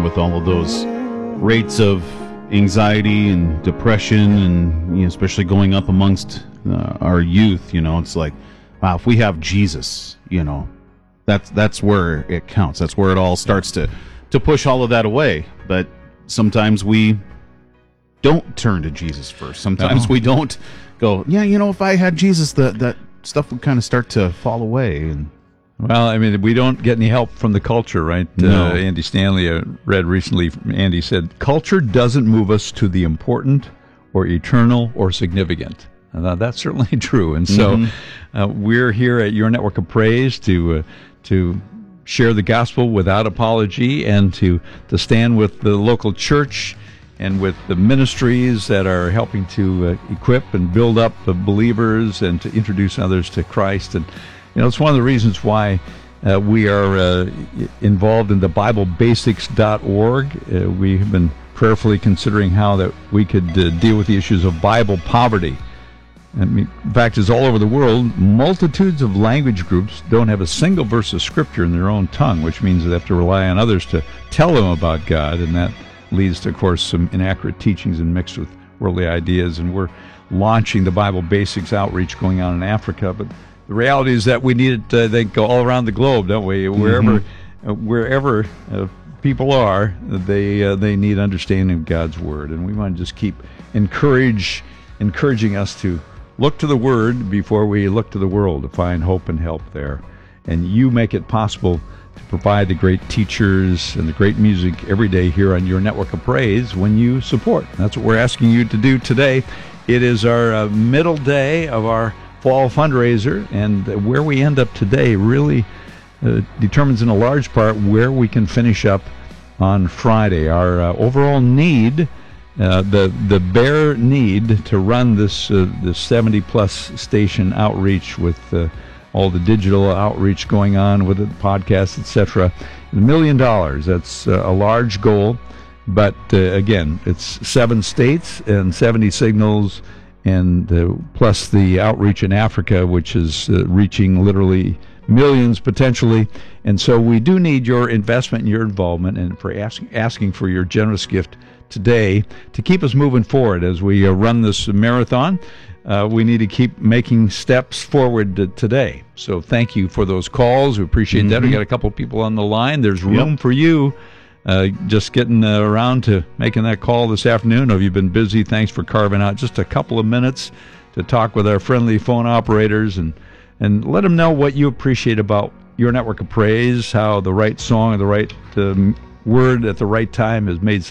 on with all of those rates of anxiety and depression, and especially going up amongst our youth. It's like, wow, if we have Jesus, that's where it counts. That's where it all starts to push all of that away. But sometimes we don't turn to Jesus first. Sometimes we don't go, if I had Jesus, that stuff would kind of start to fall away. And well, I mean, we don't get any help from the culture, right? No. Andy Stanley, read recently, Andy said, culture doesn't move us to the important or eternal or significant. That's certainly true. And so we're here at Your Network of Praise to share the gospel without apology, and to stand with the local church and with the ministries that are helping to equip and build up the believers and to introduce others to Christ. And it's one of the reasons why we are involved in the BibleBasics.org. We have been prayerfully considering how that we could deal with the issues of Bible poverty. I mean, in fact, it's all over the world. Multitudes of language groups don't have a single verse of Scripture in their own tongue, which means they have to rely on others to tell them about God, and that leads to, of course, some inaccurate teachings and mixed with worldly ideas. And we're launching the Bible Basics outreach going on in Africa, but the reality is that we need it, I think, all around the globe, don't we? Wherever people are, they need understanding of God's Word, and we want to just keep encouraging us to look to the Word before we look to the world to find hope and help there. And you make it possible to provide the great teachers and the great music every day here on Your Network of Praise when you support. That's what we're asking you to do today. It is our middle day of our fall fundraiser, and where we end up today really determines in a large part where we can finish up on Friday. Our overall need, the bare need to run this 70-plus station outreach with all the digital outreach going on with it, podcasts, etc., $1 million. That's a large goal, but again, it's 7 states and 70 signals, and plus the outreach in Africa, which is reaching literally millions potentially. And so we do need your investment and your involvement, and for asking for your generous gift today to keep us moving forward as we run this marathon. We need to keep making steps forward today. So thank you for those calls. We appreciate that. We got a couple of people on the line. There's room for you. Just getting around to making that call this afternoon. Have you been busy? Thanks for carving out just a couple of minutes to talk with our friendly phone operators and let them know what you appreciate about Your Network of Praise, how the right song or the right word at the right time has made